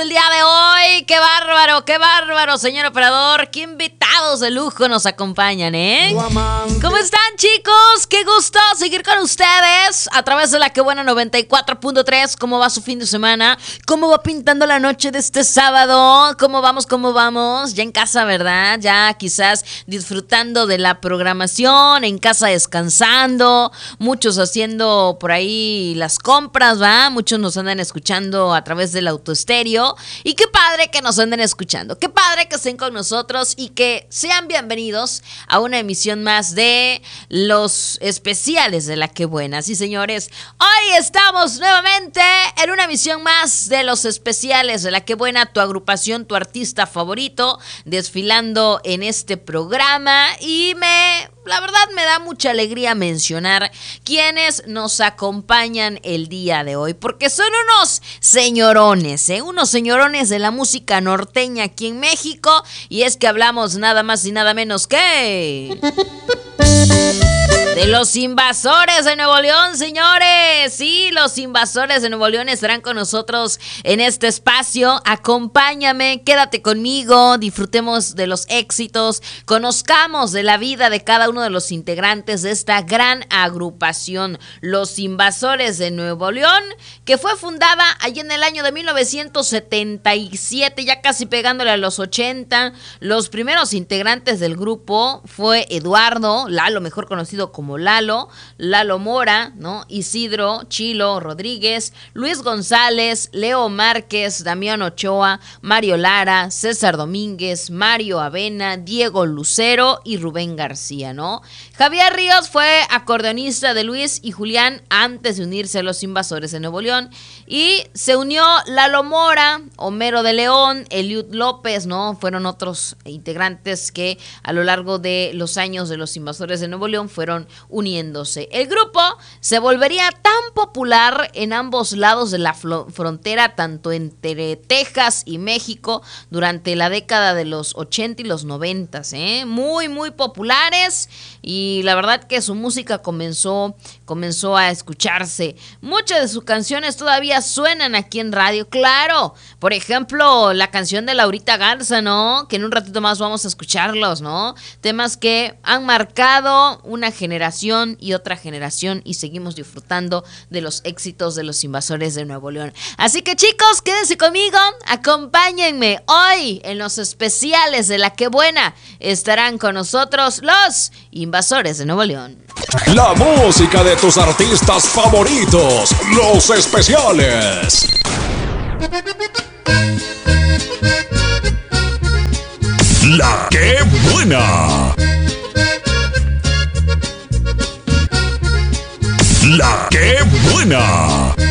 el día de hoy. Qué bárbaro, señor operador. Qué invitados de lujo nos acompañan, ¿eh? ¿Cómo están, chicos? Qué gusto seguir con ustedes a través de la Que Buena 94.3. ¿Cómo va su fin de semana? ¿Cómo va pintando la noche de este sábado? ¿Cómo vamos? Ya en casa, ¿verdad? Ya quizás disfrutando de la programación, en casa descansando, muchos haciendo por ahí las compras, ¿va? Muchos nos andan escuchando a través del autoestéreo. Y qué padre que nos anden escuchando. Qué padre que estén con nosotros y que sean bienvenidos a una emisión más de los especiales de La Que Buena. Sí, señores, hoy estamos nuevamente en una emisión más de los especiales de La Que Buena, tu agrupación, tu artista favorito, desfilando en este programa. Y la verdad me da mucha alegría mencionar quienes nos acompañan el día de hoy, porque son unos señorones, unos señorones de la música norteña aquí en México, y es que hablamos nada más y nada menos que de los Invasores de Nuevo León, señores. Sí, los Invasores de Nuevo León estarán con nosotros en este espacio. Acompáñame, quédate conmigo, disfrutemos de los éxitos, conozcamos de la vida de cada uno de los integrantes de esta gran agrupación, los Invasores de Nuevo León, que fue fundada allí en el año de 1977, ya casi pegándole a los 80. Los primeros integrantes del grupo fue Eduardo Lalo, mejor conocido como Lalo Mora, ¿no? Isidro Chilo Rodríguez, Luis González, Leo Márquez, Damián Ochoa, Mario Lara, César Domínguez, Mario Avena, Diego Lucero y Rubén García, ¿no? Javier Ríos fue acordeonista de Luis y Julián antes de unirse a los Invasores de Nuevo León, y se unió Lalo Mora, Homero de León, Eliud López, ¿no? Fueron otros integrantes que a lo largo de los años de los Invasores de Nuevo León fueron uniéndose. El grupo se volvería tan popular en ambos lados de la frontera, tanto entre Texas y México, durante la década de los 80 y los 90, muy populares, y la verdad que su música comenzó a escucharse. Muchas de sus canciones todavía suenan aquí en radio, claro. Por ejemplo, la canción de Laurita Garza, ¿no? Que en un ratito más vamos a escucharlos, ¿no? Temas que han marcado una generación y otra generación, y seguimos disfrutando de los éxitos de los Invasores de Nuevo León. Así que, chicos, quédense conmigo, acompáñenme. Hoy en los especiales de La Que Buena estarán con nosotros los Invasores de Nuevo León. La música de tus artistas favoritos, los especiales. La Que Buena. La Que Buena.